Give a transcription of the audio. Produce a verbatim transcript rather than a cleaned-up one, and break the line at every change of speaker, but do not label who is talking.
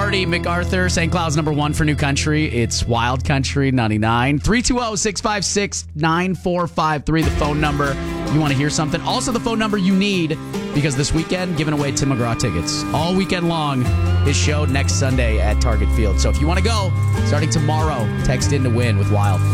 Marty MacArthur, Saint Cloud's number one for New Country. It's Wild Country ninety-nine. three two zero, six five six, nine four five three, the phone number. You want to hear something? Also, the phone number you need, because this weekend, giving away Tim McGraw tickets all weekend long. His show next Sunday at Target Field. So if you want to go, starting tomorrow, text in to win with Wild.